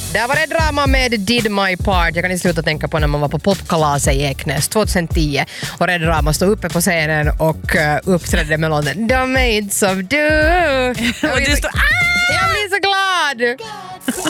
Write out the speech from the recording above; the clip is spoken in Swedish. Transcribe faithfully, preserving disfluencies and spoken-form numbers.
Där var det drama med Did My Part. Jag kan inte sluta tänka på när man var på popkalaset i Eknäs tjugohundratio och Red Rama stod uppe på scenen och uh, uppträdde med låten The Maids of Du. Jag blir så, jag blir så glad!